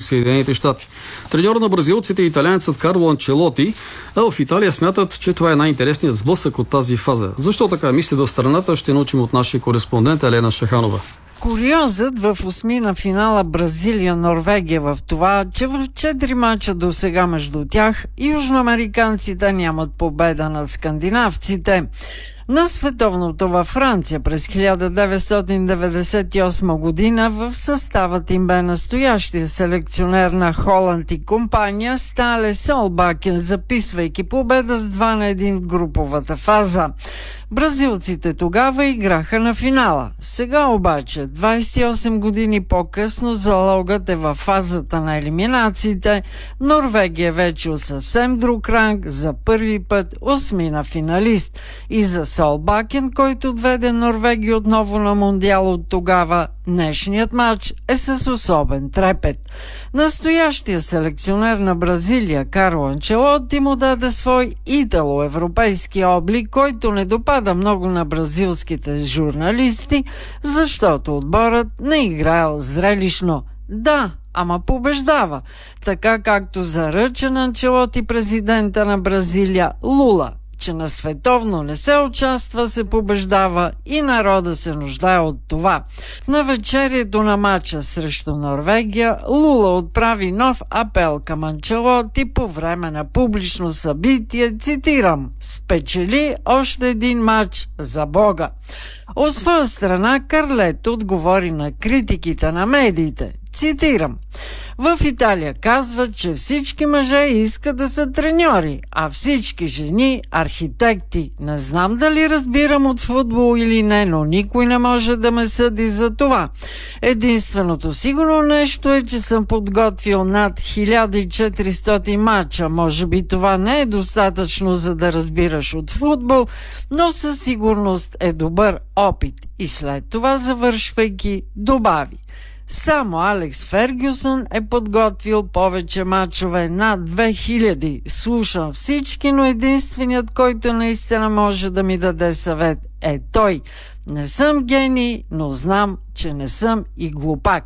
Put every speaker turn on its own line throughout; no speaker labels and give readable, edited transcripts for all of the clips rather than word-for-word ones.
Съединените щати. Треньор на бразилците и италианецът Карло Анчелоти, а в Италия смятат, че това е най-интересният сблъсък от тази фаза. Защо така мислят в страната, ще научим от нашия кореспондент Елена Шаханова.
Куриозът в осмина финала Бразилия-Норвегия в това, че в 4 мача до сега между тях южноамериканците нямат победа над скандинавците. На световното във Франция през 1998 година в съставът им бе настоящия селекционер на Холанд и компания Стале Солбакен, записвайки победа с 2-1 в груповата фаза. Бразилците тогава играха на финала. Сега обаче, 28 години по-късно, залогът е във фазата на елиминациите. Норвегия вече от съвсем друг ранг, за първи път осмина финалист. И за Солбакен, който отведе Норвегия отново на Мондиал от тогава, днешният матч е с особен трепет. Настоящия селекционер на Бразилия Карло Анчелоти му даде свой итало-европейски облик, който не допада много на бразилските журналисти, защото отборът не играел зрелищно. Да, ама побеждава, така както заръча на Анчелоти президента на Бразилия Лула, че на световно не се участва, се побеждава и народа се нуждае от това. В навечерието на матча срещу Норвегия Лула отправи нов апел към Анчелоти по време на публично събитие, цитирам: "Спечели още един матч за Бога." От своя страна Карлето отговори на критиките на медиите. Цитирам: "В Италия казват, че всички мъже искат да са треньори, а всички жени архитекти. Не знам дали разбирам от футбол или не, но никой не може да ме съди за това. Единственото сигурно нещо е, че съм подготвил над 1400 матча. Може би това не е достатъчно, за да разбираш от футбол, но със сигурност е добър опит." И след това, завършвайки, добави: "Само Алекс Фергюсън е подготвил повече мачове, над 2000. Слушам всички, но единственият, който наистина може да ми даде съвет, е той. Не съм гений, но знам, че не съм и глупак."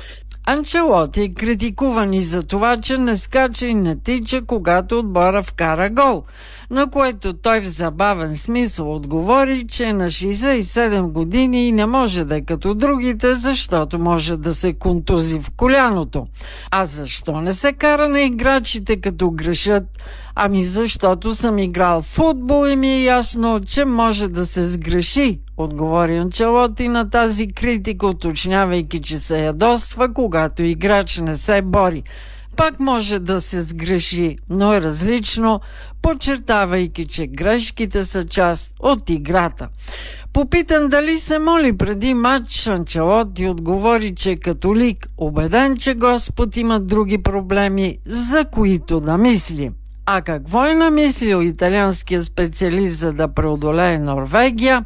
Анчелоти е критикуван и за това, че не скача и не тича, когато отбора вкара гол, на което той в забавен смисъл отговори, че е на 67 години и не може да е като другите, защото може да се контузи в коляното. А защо не се кара на играчите като грешат? Ами защото съм играл в футбол и ми е ясно, че може да се сгреши, отговори Анчелоти на тази критика, уточнявайки, че се ядосва, когато играч не се бори. Пак може да се сгреши, но е различно, подчертавайки, че грешките са част от играта. Попитан дали се моли преди матч, Анчелоти отговори, че е католик, убеден, че Господ има други проблеми, за които да мисли. А какво е намислил италианския специалист, за да преодолее Норвегия?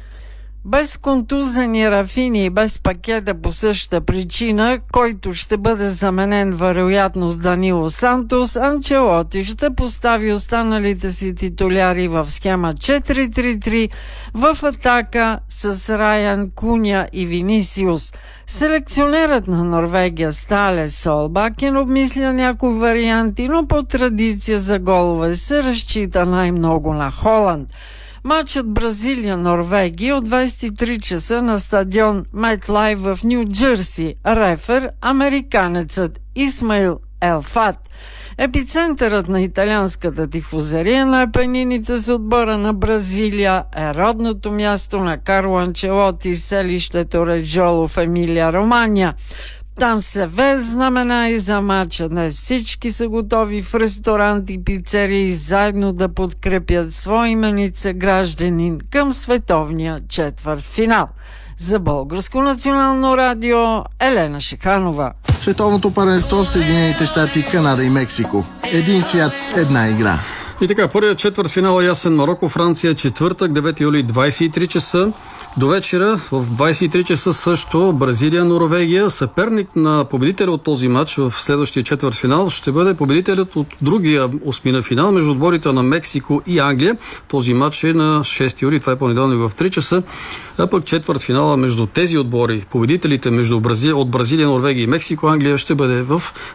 Без контузени Рафини и без Пакета по същата причина, който ще бъде заменен вероятно с Данило Сантос, Анчелоти ще постави останалите си титуляри в схема 4-3-3 в атака с Райан, Куня и Винисиус. Селекционерът на Норвегия Стале Солбакен обмисля някои варианти, но по традиция за голове се разчита най-много на Холанд. Матчът Бразилия-Норвегия от 23 часа на стадион MetLife в Ню Джерси. Рефер американецът Исмаил Елфат. Епицентърът на италианската тифозерия на Апенините с отбора на Бразилия е родното място на Карло Анчелоти, селището Реджоло в Емилия Романя. Там се ве знамена и за мача. Днес всички са готови в ресторанти и пицерии заедно да подкрепят своя именица гражданин към световния четвъртфинал. За Българско национално радио Елена Шиханова.
Световното първенство в Съединените щати, Канада и Мексико. Един свят, една игра.
И така, първият четвъртфинал е ясен. Марокко, Франция, четвъртък, 9 юли, 23 часа. До вечера в 23 часа също Бразилия, Норвегия. Съперник на победителя от този матч в следващия четвъртфинал ще бъде победителят от другия осмина финал между отборите на Мексико и Англия. Този матч е на 6 юли, това е понеделник в 3 часа. А пък четвъртфинала между тези отбори, победителите от Бразилия, Норвегия и Мексико, Англия ще бъде в